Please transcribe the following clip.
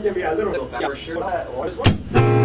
give me a little bit. Sure. What is what?